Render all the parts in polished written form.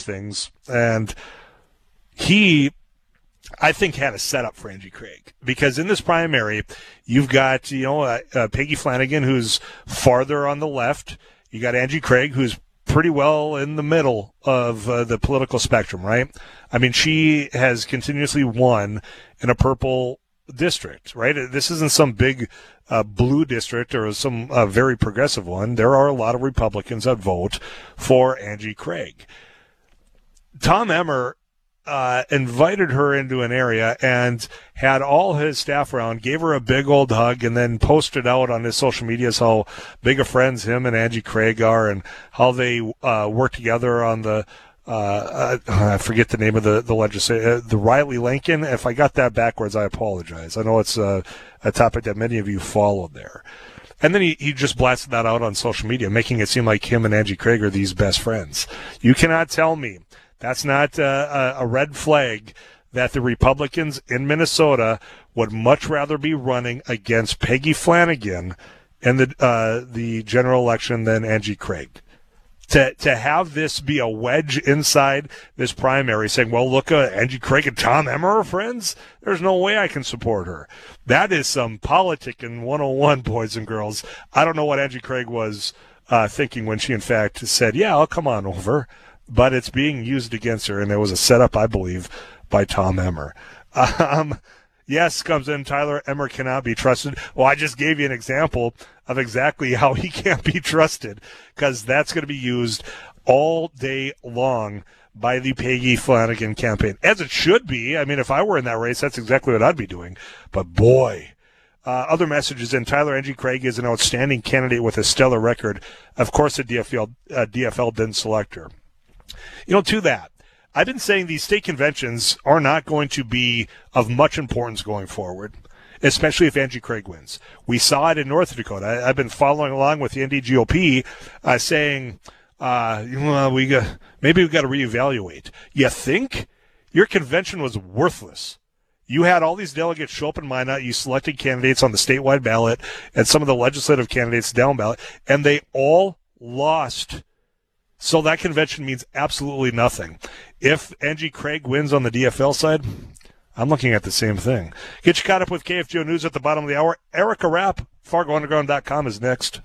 things. And he, I think, had a setup for Angie Craig, because in this primary, you've got, Peggy Flanagan, who's farther on the left. You got Angie Craig, who's pretty well in the middle of the political spectrum, right? I mean, she has continuously won in a purple district, right? This isn't some big blue district or some very progressive one. There are a lot of Republicans that vote for Angie Craig. Tom Emmer invited her into an area and had all his staff around, gave her a big old hug, and then posted out on his social medias how big of friends him and Angie Craig are, and how they work together on the I forget the name of the legislature, the Riley Lincoln. If I got that backwards, I apologize. I know it's a topic that many of you followed there. And then he just blasted that out on social media, making it seem like him and Angie Craig are these best friends. You cannot tell me that's not a red flag that the Republicans in Minnesota would much rather be running against Peggy Flanagan in the general election than Angie Craig. To have this be a wedge inside this primary, saying, well, look, Angie Craig and Tom Emmer are friends? There's no way I can support her. That is some politicking 101, boys and girls. I don't know what Angie Craig was thinking when she, in fact, said, yeah, I'll come on over. But it's being used against her, and it was a setup, I believe, by Tom Emmer. Yes, comes in, Tyler Emmer cannot be trusted. Well, I just gave you an example of exactly how he can't be trusted, because that's going to be used all day long by the Peggy Flanagan campaign, as it should be. I mean, if I were in that race, that's exactly what I'd be doing. But boy, other messages in. Tyler, Angie Craig is an outstanding candidate with a stellar record. Of course, the DFL didn't select her. To that, I've been saying these state conventions are not going to be of much importance going forward, especially if Angie Craig wins. We saw it in North Dakota. I've been following along with the NDGOP saying, maybe we've got to reevaluate. You think? Your convention was worthless. You had all these delegates show up in Minot. You selected candidates on the statewide ballot and some of the legislative candidates down ballot, and they all lost. So that convention means absolutely nothing. If Angie Craig wins on the DFL side, I'm looking at the same thing. Get you caught up with KFGO News at the bottom of the hour. Erica Rapp, FargoUnderground.com is next.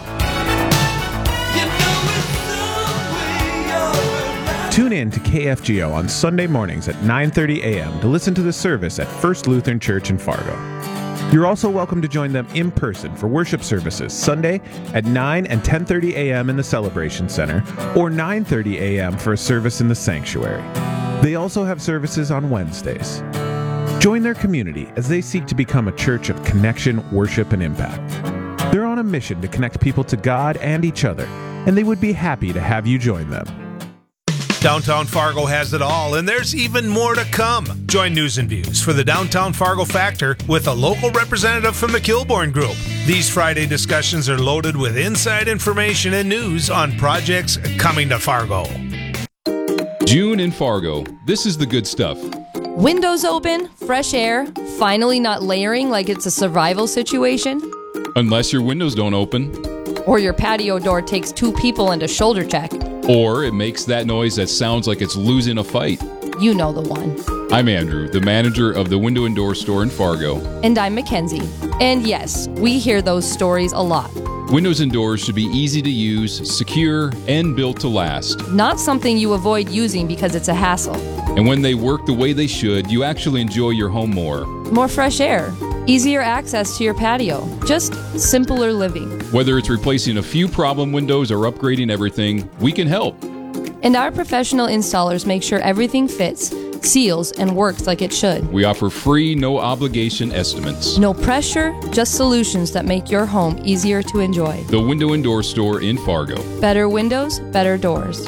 Tune in to KFGO on Sunday mornings at 9:30 a.m. to listen to the service at First Lutheran Church in Fargo. You're also welcome to join them in person for worship services Sunday at 9 and 10:30 a.m. in the Celebration Center, or 9:30 a.m. for a service in the sanctuary. They also have services on Wednesdays. Join their community as they seek to become a church of connection, worship, and impact. They're on a mission to connect people to God and each other, and they would be happy to have you join them. Downtown Fargo has it all, and there's even more to come. Join News and Views for the Downtown Fargo Factor with a local representative from the Kilbourne Group. These Friday discussions are loaded with inside information and news on projects coming to Fargo. June in Fargo. This is the good stuff. Windows open, fresh air, finally not layering like it's a survival situation. Unless your windows don't open. Or your patio door takes 2 people and a shoulder check. Or it makes that noise that sounds like it's losing a fight. You know the one. I'm Andrew, the manager of the Window and Door store in Fargo. And I'm Mackenzie. And yes, we hear those stories a lot. Windows and doors should be easy to use, secure, and built to last. Not something you avoid using because it's a hassle. And when they work the way they should, you actually enjoy your home more. More fresh air. Easier access to your patio. Just simpler living. Whether it's replacing a few problem windows or upgrading everything, we can help. And our professional installers make sure everything fits, seals, and works like it should. We offer free, no-obligation estimates. No pressure, just solutions that make your home easier to enjoy. The Window and Door store in Fargo. Better windows, better doors.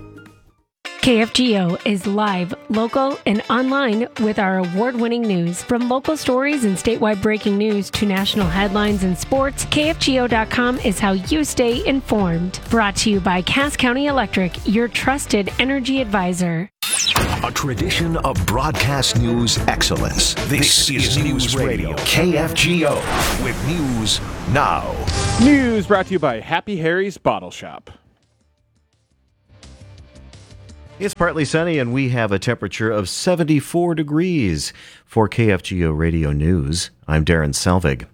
KFGO is live, local, and online with our award-winning news. From local stories and statewide breaking news to national headlines and sports, KFGO.com is how you stay informed. Brought to you by Cass County Electric, your trusted energy advisor. A tradition of broadcast news excellence. This is News Radio, KFGO, with news now. News brought to you by Happy Harry's Bottle Shop. It's partly sunny, and we have a temperature of 74 degrees. For KFGO Radio News, I'm Darren Selvig.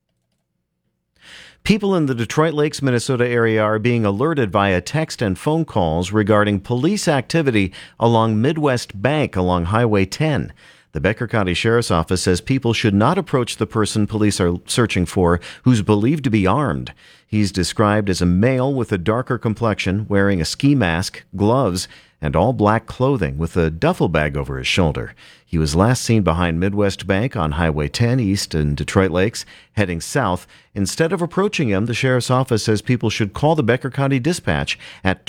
People in the Detroit Lakes, Minnesota area are being alerted via text and phone calls regarding police activity along Midwest Bank along Highway 10. The Becker County Sheriff's Office says people should not approach the person police are searching for who's believed to be armed. He's described as a male with a darker complexion, wearing a ski mask, gloves, and all black clothing with a duffel bag over his shoulder. He was last seen behind Midwest Bank on Highway 10 east in Detroit Lakes, heading south. Instead of approaching him, the Sheriff's Office says people should call the Becker County Dispatch at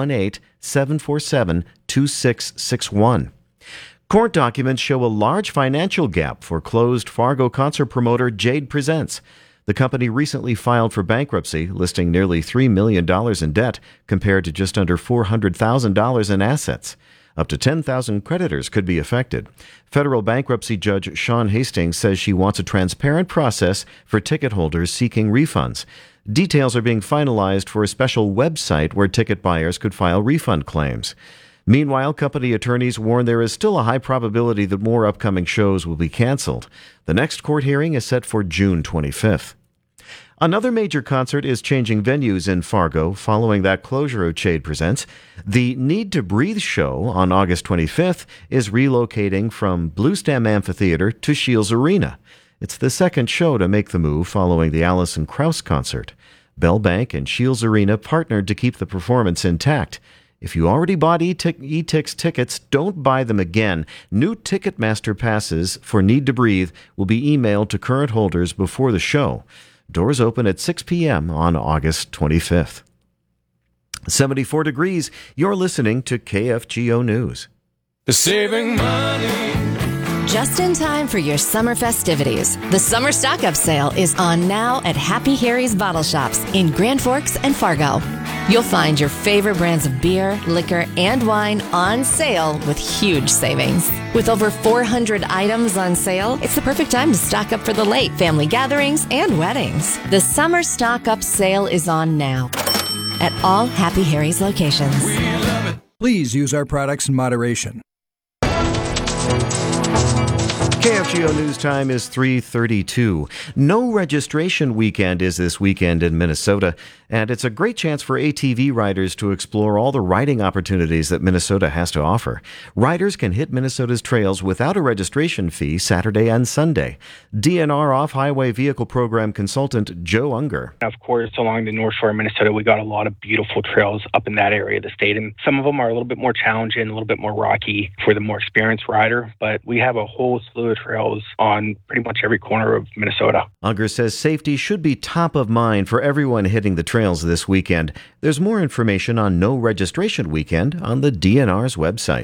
218-747-2661. Court documents show a large financial gap for closed Fargo concert promoter Jade Presents. The company recently filed for bankruptcy, listing nearly $3 million in debt compared to just under $400,000 in assets. Up to 10,000 creditors could be affected. Federal bankruptcy judge Sean Hastings says she wants a transparent process for ticket holders seeking refunds. Details are being finalized for a special website where ticket buyers could file refund claims. Meanwhile, company attorneys warn there is still a high probability that more upcoming shows will be canceled. The next court hearing is set for June 25th. Another major concert is changing venues in Fargo following that closure of Jade Presents. The Need to Breathe show on August 25th is relocating from Blue Stem Amphitheater to Shields Arena. It's the second show to make the move following the Alison Krauss concert. Bell Bank and Shields Arena partnered to keep the performance intact. If you already bought eTix tickets, don't buy them again. New Ticketmaster passes for Need to Breathe will be emailed to current holders before the show. Doors open at 6 p.m. on August 25th. 74 degrees. You're listening to KFGO News. Saving money. Just in time for your summer festivities. The summer stock-up sale is on now at Happy Harry's Bottle Shops in Grand Forks and Fargo. You'll find your favorite brands of beer, liquor, and wine on sale with huge savings. With over 400 items on sale, it's the perfect time to stock up for the late family gatherings and weddings. The summer stock-up sale is on now at all Happy Harry's locations. We love it. Please use our products in moderation. KFGO News Time is 3:32. No registration weekend is this weekend in Minnesota, and it's a great chance for ATV riders to explore all the riding opportunities that Minnesota has to offer. Riders can hit Minnesota's trails without a registration fee Saturday and Sunday. DNR Off-Highway Vehicle Program consultant Joe Unger. Of course, along the North Shore of Minnesota, we got a lot of beautiful trails up in that area of the state, and some of them are a little bit more challenging, a little bit more rocky for the more experienced rider, but we have a whole slew of trails on pretty much every corner of Minnesota. Unger says safety should be top of mind for everyone hitting the trails this weekend. There's more information on No Registration Weekend on the DNR's website.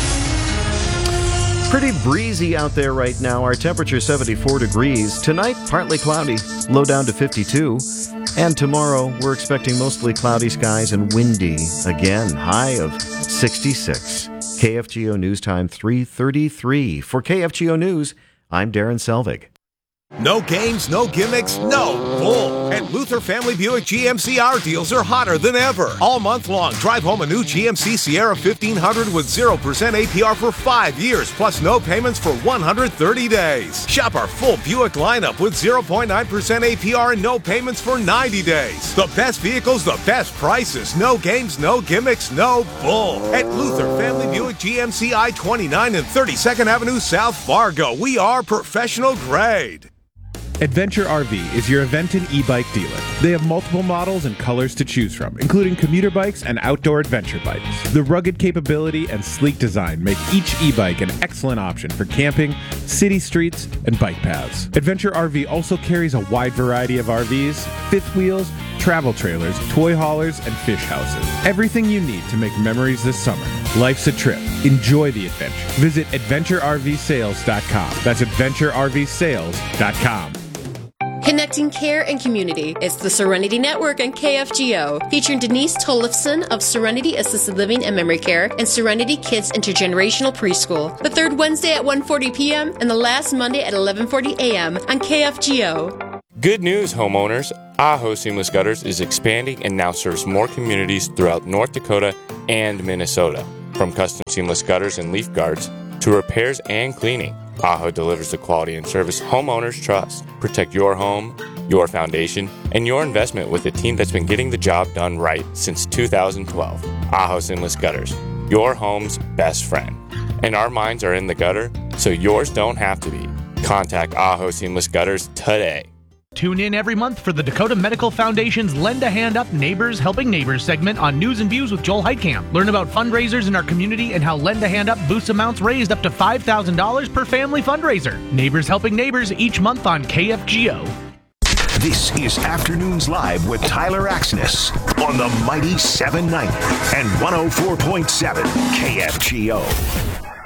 Pretty breezy out there right now. Our temperature 74 degrees. Tonight, partly cloudy, low down to 52. And tomorrow, we're expecting mostly cloudy skies and windy. Again, high of 66. KFGO News Time 3:33. For KFGO News, I'm Darren Selvig. No games, no gimmicks, no bull. At Luther Family Buick GMC, our deals are hotter than ever. All month long, drive home a new GMC Sierra 1500 with 0% APR for 5 years, plus no payments for 130 days. Shop our full Buick lineup with 0.9% APR and no payments for 90 days. The best vehicles, the best prices. No games, no gimmicks, no bull. At Luther Family Buick GMC I-29 and 32nd Avenue South Fargo. We are professional grade. Adventure RV is your event and e-bike dealer. They have multiple models and colors to choose from, including commuter bikes and outdoor adventure bikes. The rugged capability and sleek design make each e-bike an excellent option for camping, city streets, and bike paths. Adventure RV also carries a wide variety of RVs, fifth wheels, travel trailers, toy haulers, and fish houses. Everything you need to make memories this summer. Life's a trip. Enjoy the adventure. Visit AdventureRVSales.com. That's AdventureRVSales.com. Connecting care and community. It's the Serenity Network and KFGO, featuring Denise Tollefson of Serenity Assisted Living and Memory Care and Serenity Kids Intergenerational Preschool. The third Wednesday at 1:40 p.m. and the last Monday at 11:40 a.m. on KFGO. Good news, homeowners. Aho Seamless Gutters is expanding and now serves more communities throughout North Dakota and Minnesota. From custom seamless gutters and leaf guards to repairs and cleaning, Aho delivers the quality and service homeowners trust. Protect your home, your foundation, and your investment with a team that's been getting the job done right since 2012. Aho Seamless Gutters, your home's best friend. And our minds are in the gutter, so yours don't have to be. Contact Aho Seamless Gutters today. Tune in every month for the Dakota Medical Foundation's Lend a Hand Up Neighbors Helping Neighbors segment on News and Views with Joel Heitkamp. Learn about fundraisers in our community and how Lend a Hand Up boosts amounts raised up to $5,000 per family fundraiser. Neighbors Helping Neighbors each month on KFGO. This is Afternoons Live with Tyler Axness on the Mighty 790 and 104.7 KFGO.